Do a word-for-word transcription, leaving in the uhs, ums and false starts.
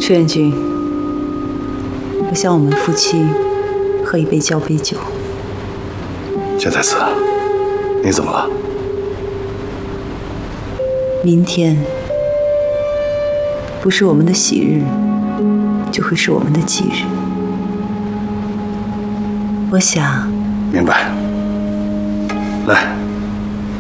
施元君，我想我们夫妻喝一杯交杯酒。 简太子，你怎么了？ 明天不是我们的喜日，就会是我们的忌日。我想， 明白。来。